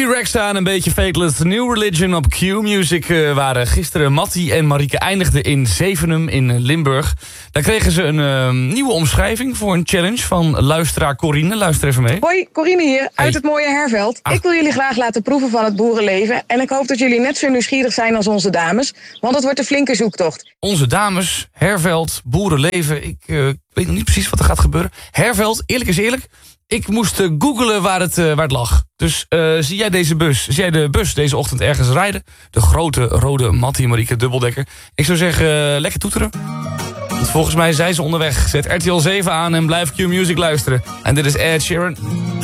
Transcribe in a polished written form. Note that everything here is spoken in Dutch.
Bibi Rexha en een beetje Fateless. New Religion op Q-Music waren gisteren. Mattie en Marieke eindigden in Zevenum in Limburg. Daar kregen ze een nieuwe omschrijving voor een challenge van luisteraar Corine. Luister even mee. Hoi, Corine hier, uit het mooie Herveld. Ik wil jullie graag laten proeven van het boerenleven. En ik hoop dat jullie net zo nieuwsgierig zijn als onze dames. Want het wordt een flinke zoektocht. Onze dames, Herveld, boerenleven. Ik weet nog niet precies wat er gaat gebeuren. Herveld, eerlijk is eerlijk. Ik moest googlen waar het lag. Dus zie jij deze bus? Zie jij de bus deze ochtend ergens rijden? De grote rode Mattie Marieke dubbeldekker. Ik zou zeggen, lekker toeteren. Want volgens mij zijn ze onderweg. Zet RTL 7 aan en blijf Q-Music luisteren. En dit is Ed Sheeran.